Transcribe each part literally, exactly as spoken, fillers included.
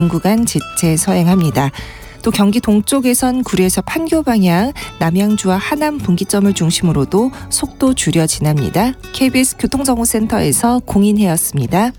구간 지체 서행합니다. 또 경기 동쪽에선 구리에서 판교 방향, 남양주와 하남 분기점을 중심으로도 속도 줄여 지납니다. 케이비에스 교통정보센터에서 공인해였습니다.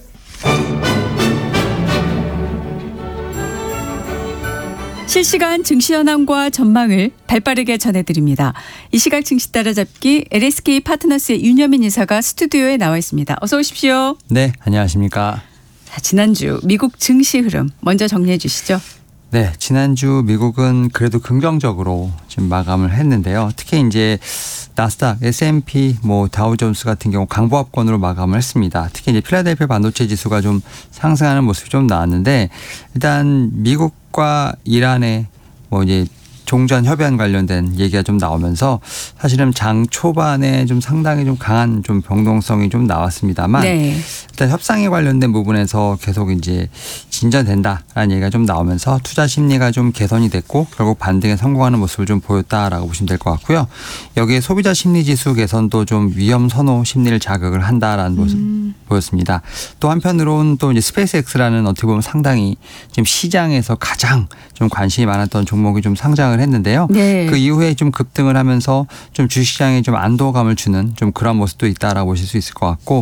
실시간 증시 현황과 전망을 발빠르게 전해드립니다. 이 시각 증시 따라잡기 엘에스케이 파트너스의 윤여민 이사가 스튜디오에 나와 있습니다. 어서 오십시오. 네, 안녕하십니까. 자, 지난주 미국 증시 흐름 먼저 정리해 주시죠. 네, 지난주 미국은 그래도 긍정적으로 좀 마감을 했는데요. 특히 이제 나스닥, 에스 앤 피, 뭐 다우존스 같은 경우 강보합권으로 마감을 했습니다. 특히 이제 필라델피아 반도체 지수가 좀 상승하는 모습이 좀 나왔는데, 일단 미국과 이란의 뭐 이제 종전 협연 관련된 얘기가 좀 나오면서 사실은 장 초반에 좀 상당히 좀 강한 좀 변동성이 좀 나왔습니다만, 네. 일단 협상에 관련된 부분에서 계속 이제 진전된다라는 얘기가 좀 나오면서 투자 심리가 좀 개선이 됐고 결국 반등에 성공하는 모습을 좀 보였다라고 보시면 될 것 같고요. 여기에 소비자 심리 지수 개선도 좀 위험 선호 심리를 자극을 한다라는 모습 음. 보였습니다. 또 한편으로는 또 이제 스페이스X라는 어떻게 보면 상당히 지금 시장에서 가장 좀 관심이 많았던 종목이 좀 상장을 했는데요. 네. 그 이후에 좀 급등을 하면서 좀 주식시장에 좀 안도감을 주는 좀 그런 모습도 있다라고 보실 수 있을 것 같고,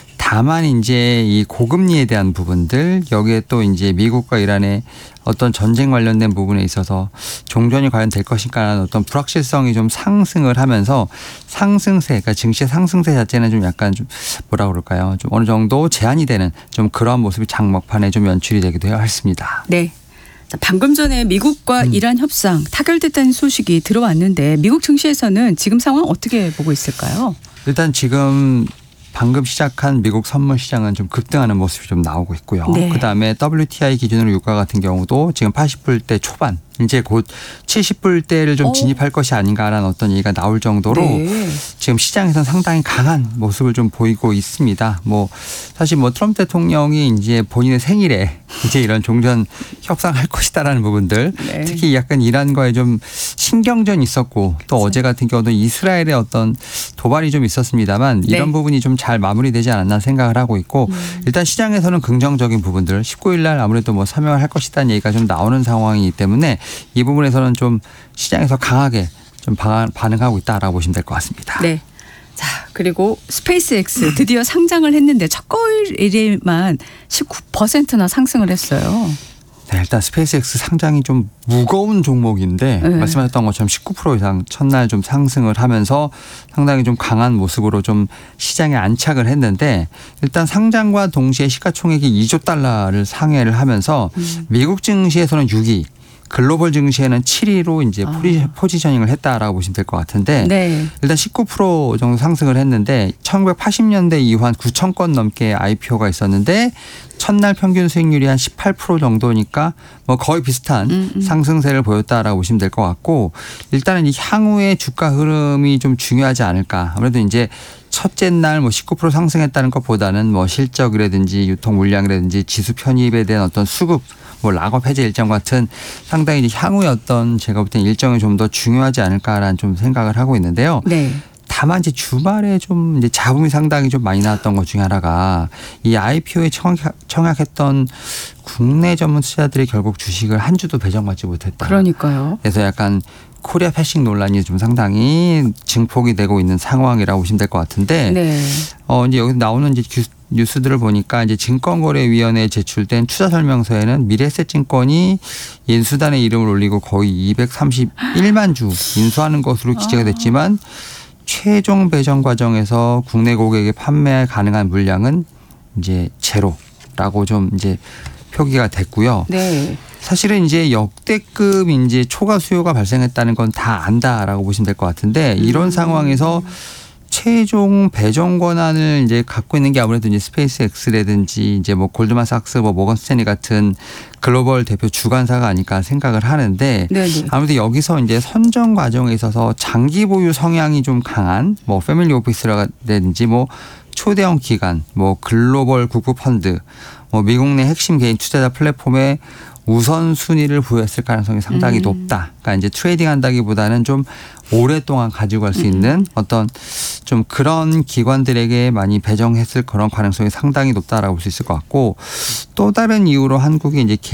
다만 이제 이 고금리에 대한 부분들, 여기에 또 이제 미국과 이란의 어떤 전쟁 관련된 부분에 있어서 종전이 과연 될 것인가라는 어떤 불확실성이 좀 상승을 하면서 상승세, 그러니까 증시 상승세 자체는 좀 약간 좀 뭐라 그럴까요? 좀 어느 정도 제한이 되는 좀 그런 모습이 장막판에 좀 연출이 되기도 했습니다. 네. 자, 방금 전에 미국과 음. 이란 협상 타결됐다는 소식이 들어왔는데 미국 증시에서는 지금 상황 어떻게 보고 있을까요? 일단 지금 방금 시작한 미국 선물 시장은 좀 급등하는 모습이 좀 나오고 있고요. 네. 그다음에 더블유 티 아이 기준으로 유가 같은 경우도 지금 팔십 불대 초반, 이제 곧 칠십 불대를 좀 오. 진입할 것이 아닌가라는 어떤 얘기가 나올 정도로 네. 지금 시장에서는 상당히 강한 모습을 좀 보이고 있습니다. 뭐 사실 뭐 트럼프 대통령이 이제 본인의 생일에 이제 이런 종전 협상할 것이다라는 부분들, 네. 특히 약간 이란과의 좀 신경전이 있었고 또 어제 같은 경우도 이스라엘의 어떤 도발이 좀 있었습니다만 이런 네. 부분이 좀 잘 마무리되지 않았나 생각을 하고 있고, 음. 일단 시장에서는 긍정적인 부분들 십구 일 날 아무래도 뭐 서명을 할 것이다는 얘기가 좀 나오는 상황이기 때문에 이 부분에서는 좀 시장에서 강하게 좀 반응하고 있다라고 보시면 될 것 같습니다. 네. 자, 그리고 스페이스X 드디어 상장을 했는데 첫 거일에만 십구 퍼센트나 상승을 했어요. 네, 일단 스페이스X 상장이 좀 무거운 종목인데 네. 말씀하셨던 것처럼 십구 퍼센트 이상 첫날 좀 상승을 하면서 상당히 좀 강한 모습으로 좀 시장에 안착을 했는데, 일단 상장과 동시에 시가총액이 이조 달러를 상회를 하면서 음. 미국 증시에서는 육 위, 글로벌 증시에는 칠 위로 이제 아. 포지셔닝을 했다라고 보시면 될 것 같은데, 네. 일단 십구 퍼센트 정도 상승을 했는데 천구백팔십 년대 이후 한 구천 건 넘게 아이 피 오가 있었는데 첫날 평균 수익률이 한 십팔 퍼센트 정도니까 뭐 거의 비슷한 음, 음. 상승세를 보였다라고 보시면 될 것 같고, 일단은 이 향후의 주가 흐름이 좀 중요하지 않을까. 아무래도 이제 첫째 날 뭐 십구 퍼센트 상승했다는 것보다는 뭐 실적이라든지 유통 물량이라든지 지수 편입에 대한 어떤 수급, 뭐 락업 해제 일정 같은 상당히 이제 향후의 어떤 제가 볼 때는 일정이 좀 더 중요하지 않을까라는 좀 생각을 하고 있는데요. 네. 다만 이제 주말에 좀 이제 잡음이 상당히 좀 많이 나왔던 것 중에 하나가 이 아이 피 오에 청약, 청약했던 국내 전문 투자들이 결국 주식을 한 주도 배정받지 못했다. 그러니까요. 그래서 약간 코리아 패싱 논란이 좀 상당히 증폭이 되고 있는 상황이라고 보시면 될 것 같은데, 네. 어 이제 여기 나오는 이제 규, 뉴스들을 보니까 이제 증권거래위원회에 제출된 투자 설명서에는 미래에셋증권이 인수단의 이름을 올리고 거의 이백삼십일만 주 인수하는 것으로 기재가 됐지만 최종 배정 과정에서 국내 고객에게 판매 가능한 물량은 이제 제로라고 좀 이제 표기가 됐고요. 네. 사실은 이제 역대급 이제 초과 수요가 발생했다는 건 다 안다라고 보시면 될 것 같은데, 이런 음. 상황에서 최종 배정 권한을 이제 갖고 있는 게 아무래도 이제 스페이스X라든지 이제 뭐 골드만삭스, 뭐 모건 스탠리 같은 글로벌 대표 주관사가 아닐까 생각을 하는데, 네네. 아무래도 여기서 이제 선정 과정에 있어서 장기 보유 성향이 좀 강한 뭐 패밀리 오피스라든지 뭐 초대형 기관, 뭐 글로벌 국부 펀드, 뭐 미국 내 핵심 개인 투자자 플랫폼에 우선순위를 부여했을 가능성이 상당히 음. 높다. 그러니까 이제 트레이딩 한다기보다는 좀 오랫동안 가지고 갈 수 있는 어떤 좀 그런 기관들에게 많이 배정했을 그런 가능성이 상당히 높다라고 볼 수 있을 것 같고 또 다른 이유로 한국이 이제